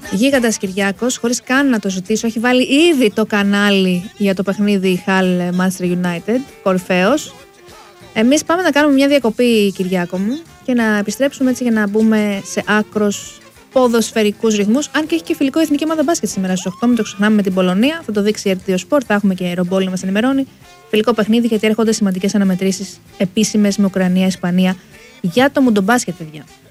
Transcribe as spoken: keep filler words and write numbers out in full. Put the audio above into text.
Γίγαντας Κυριάκος, χωρίς καν να το ζητήσω, έχει βάλει ήδη το κανάλι για το παιχνίδι Hull Manchester United, κορυφαίος. Εμείς πάμε να κάνουμε μια διακοπή, Κυριάκο μου, και να επιστρέψουμε έτσι για να μπούμε σε άκρος ποδοσφαιρικούς ρυθμούς. Αν και έχει και φιλικό εθνική ομάδα μπάσκετ σήμερα στις οκτώ, μην το ξεχνάμε, με την Πολωνία. Θα το δείξει η αρ τι ο Sport, θα έχουμε και Ρομπόλ να μας ενημερώνει. Φιλικό παιχνίδι, γιατί έρχονται σημαντικές αναμετρήσεις επίσημες με Ουκρανία, Ισπανία για το μουντομπάσκετ, παιδιά.